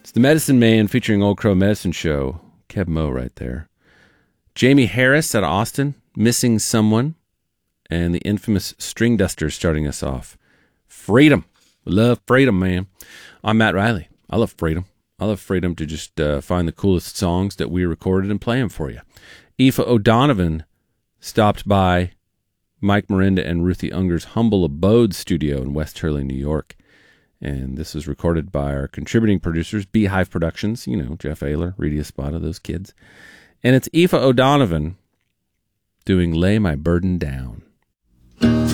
It's the Medicine Man featuring Old Crow Medicine Show. Kev Mo right there. Jamie Harris out of Austin, Missing Someone. And the infamous String Dusters starting us off. Freedom. Love freedom, man. I'm Matt Riley. I love freedom. I love freedom to just find the coolest songs that we recorded and play them for you. Aoife O'Donovan stopped by Mike Miranda and Ruthie Unger's Humble Abode studio in West Hurley, New York. And this was recorded by our contributing producers, Beehive Productions, Jeff Ayler, Reedy Espada, those kids. And it's Aoife O'Donovan doing Lay My Burden Down.